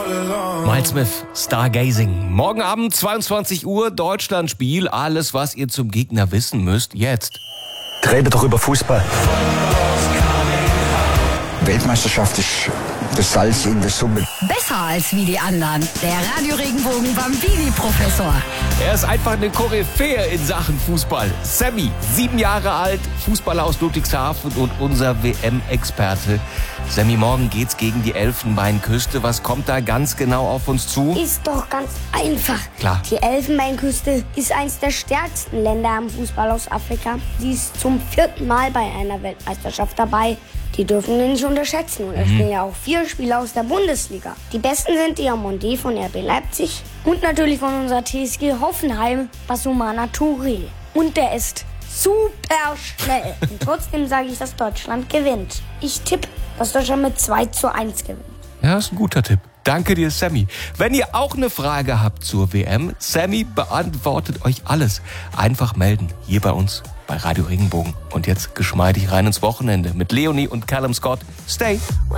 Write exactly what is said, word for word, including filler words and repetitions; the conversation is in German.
Miles Smith, Stargazing. Morgen Abend, zweiundzwanzig Uhr, Deutschlandspiel. Alles, was ihr zum Gegner wissen müsst, jetzt. Redet doch über Fußball. Weltmeisterschaft ist das Salz in der Suppe. Besser als wie die anderen. Der Radio Regenbogen Bambini-Professor. Er ist einfach eine Koryphäe in Sachen Fußball. Sammy, sieben Jahre alt, Fußballer aus Ludwigshafen und unser W M-Experte. Sammy, morgen geht's gegen die Elfenbeinküste. Was kommt da ganz genau auf uns zu? Ist doch ganz einfach. Klar. Die Elfenbeinküste ist eines der stärksten Länder am Fußball aus Afrika. Die ist zum vierten Mal bei einer Weltmeisterschaft dabei. Die dürfen wir nicht unterschätzen. Und da Mhm. spielen ja auch vier Spieler aus der Bundesliga. Die besten sind Diomandé von R B Leipzig und natürlich von unserer T S G Hoffenheim, Basumana Touré. Und der ist super schnell. Und trotzdem sage ich, dass Deutschland gewinnt. Ich tippe, dass Deutschland mit zwei zu eins gewinnt. Ja, ist ein guter Tipp. Danke dir, Sammy. Wenn ihr auch eine Frage habt zur W M, Sammy beantwortet euch alles. Einfach melden, hier bei uns bei Radio Regenbogen. Und jetzt geschmeidig rein ins Wochenende mit Leonie und Callum Scott. Stay.